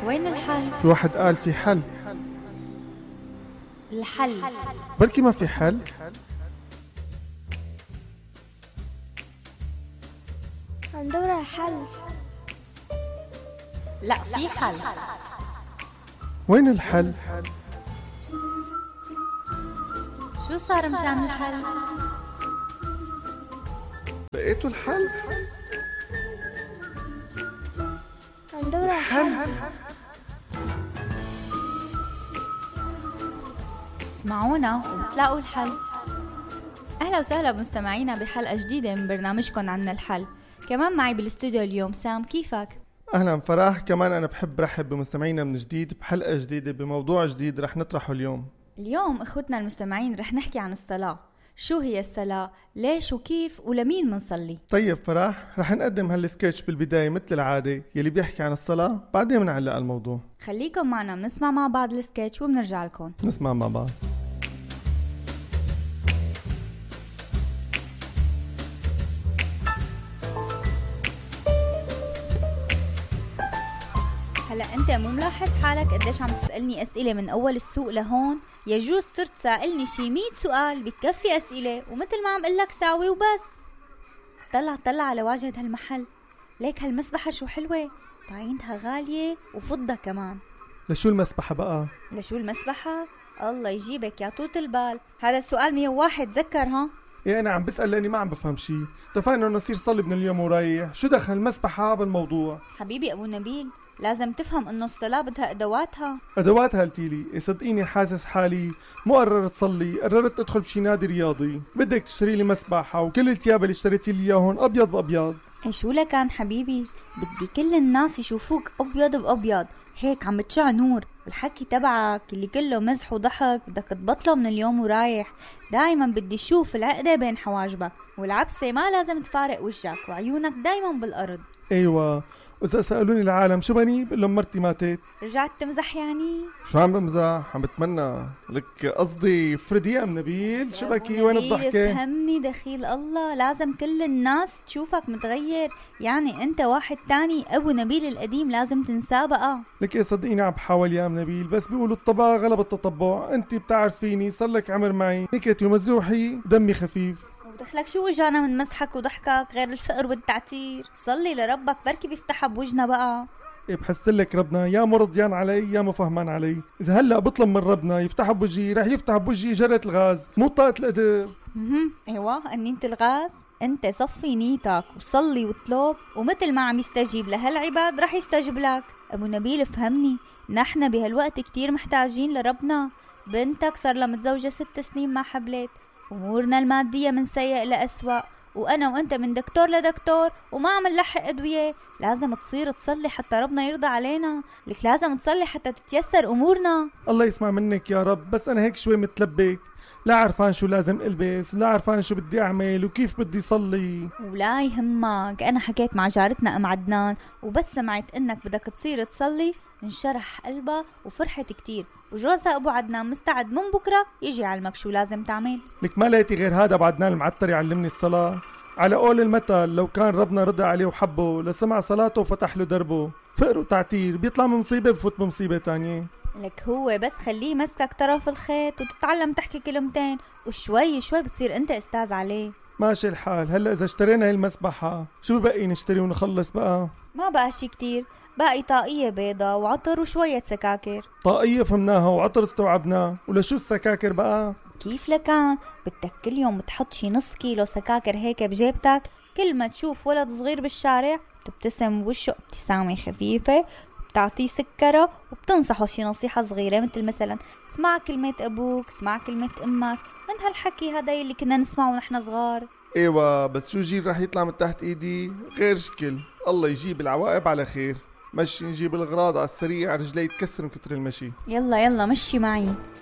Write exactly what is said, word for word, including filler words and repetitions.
وين الحل؟ في واحد قال في حل. الحل بركي ما في حل. عم دور على حل. لا في حل. وين الحل؟ شو صار مشان الحل؟ لقيتوا الحل؟ عم دور على حل. اسمعونا وتلاقوا الحل. أهلا وسهلا بمستمعينا بحلقة جديدة من برنامجكم عنا الحل. كمان معي بالاستوديو اليوم سام. كيفك؟ أهلا فرح. كمان أنا بحب رحب بمستمعينا من جديد بحلقة جديدة بموضوع جديد رح نطرحه اليوم. اليوم اخوتنا المستمعين رح نحكي عن الصلاة. شو هي الصلاة؟ ليش وكيف ولمين منصلي؟ طيب فرح، رح نقدم هالسكتش بالبداية مثل العادة يلي بيحكي عن الصلاة، بعدين بنعلق على الموضوع. خليكم معنا بنسمع مع بعض السكتش وبنرجع لكم. نسمع مع بعض. هلا انت مو ملاحظ حالك قديش عم تسألني اسئلة من اول السوق لهون؟ يجوز صرت سائلني شي مية سؤال بكفي اسئلة، ومثل ما عم قلك ساوي وبس. طلع طلع على واجهة هالمحل، ليك هالمسبحة شو حلوة، بعينتها غالية وفضة كمان. لشو المسبحة بقى؟ لشو المسبحة؟ الله يجيبك يا طولة البال، هذا السؤال مية وواحد تذكر ها؟ ايه انا عم بسأل لاني ما عم بفهم شي. اتفقنا انه نصير صلي من اليوم ورايح، شو دخل المسبحة بالموضوع؟ حبيبي ابو نبيل، لازم تفهم انه الصلاة بدها ادواتها. ادواتها قلتيلي؟ إيه صدقيني حاسس حالي مو قررت صلي، قررت ادخل بشي نادي رياضي. بدك تشتري لي مسبحة وكل التياب اللي اشتريتي لي اياهم ابيض بابيض. ايه شو لكان حبيبي، بدي كل الناس يشوفوك ابيض بابيض هيك عم بتشع نور. والحكي تبعك اللي كله مزح وضحك بدك تبطله من اليوم ورايح. دايما بدي اشوف العقدة بين حواجبك، والعبسة ما لازم تفارق وجهك، وعيونك دايما بالارض. ايوه، واذا سألوني العالم شو بني بقول لهم مرتي ماتت. رجعت تمزح يعني؟ شو عم بمزح؟ عم بتمنى لك قصدي فريدي يا ام نبيل. شو بكي وين الضحكة؟ فهمني دخيل الله، لازم كل الناس تشوفك متغير، يعني انت واحد تاني. ابو نبيل القديم لازم تنساه بقى. لك ايه صدقيني عم بحاول يا ام نبيل، بس بيقولوا الطبع غلب التطبع. انت بتعرفيني صار لك عمر معي، نكتي ومزوحي دمي خفيف. ودخلك شو وجانا من مسحك وضحكك غير الفقر والتعتير؟ صلي لربك بركي بيفتحها بوجنا بقى. إيه بحسلك ربنا يا مرضيان علي يا مفهمان علي. اذا هلا بطلب من ربنا يفتح بوجهي رح يفتح بوجهي جرة الغاز، مو طاقة القدر. اها ايوه انينة الغاز. انت صفي نيتك وصلي واطلب، ومثل ما عم يستجيب لهالعباد رح يستجيب لك. ابو نبيل فهمني، نحن بهالوقت كتير محتاجين لربنا. بنتك صار لها متزوجة ست سنين ما حبلت، امورنا المادية من سيء لأسوأ، وانا وانت من دكتور لدكتور وما عم نلحق ادوية. لازم تصير تصلي حتى ربنا يرضى علينا. لك لازم تصلي حتى تتيسر امورنا. الله يسمع منك يا رب، بس انا هيك شوي متلبك، لا عرفان شو لازم البس ولا عرفان شو بدي اعمل وكيف بدي صلي. ولا يهمك، انا حكيت مع جارتنا ام عدنان، وبس سمعت انك بدك تصير تصلي انشرح قلبها وفرحت كتير، وجوزها ابو عدنان مستعد من بكره يجي يعلمك شو لازم تعمل. لك ما لقيتي غير هذا ابو عدنان المعتر يعلمني الصلاة؟ على قول المثل لو كان ربنا رضى عليه وحبه لسمع صلاته وفتح له دربه. فقر وتعتير بيطلع من مصيبة بفوت بمصيبة تانية. لك هو بس خليه مسكك طرف الخيط وتتعلم تحكي كلمتين، وشوي شوي بتصير انت استاذ عليه. ماشي الحال. هلا اذا اشترينا هاي المسبحة شو بقي نشتري ونخلص بقى؟ ما بقى شي كتير، باقي طاقية بيضة وعطر وشوية سكاكر. طاقية فهمناها وعطر استوعبناه، ولشو السكاكر بقى؟ كيف لكان بدك كل يوم تحط شي نص كيلو سكاكر هيك بجيبتك، كل ما تشوف ولد صغير بالشارع بتبتسم بوشه ابتسامة خفيفة، بتعطيه سكره وبتنصحه شي نصيحة صغيرة، مثل مثلا اسمع كلمة ابوك، اسمع كلمة امك، من هالحكي هذا اللي كنا نسمعه ونحن صغار. ايوه بس شو جيل رح يطلع من تحت ايدي غير شكل. الله يجيب العواقب على خير. مشي نجيب الغراض على السريع، رجلي يتكسر من كتر المشي. يلا يلا مشي معي.